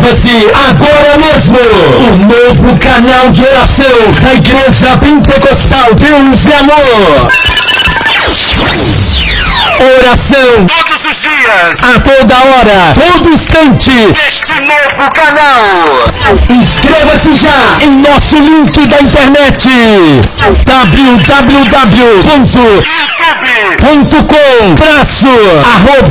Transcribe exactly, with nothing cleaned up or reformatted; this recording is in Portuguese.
Inscreva-se agora mesmo. O novo canal de oração da Igreja Pentecostal Deus e Amor. Oração todos os dias, a toda hora, todo instante, neste novo canal. Inscreva-se já em nosso link da internet w w w ponto youtube ponto com traço arroba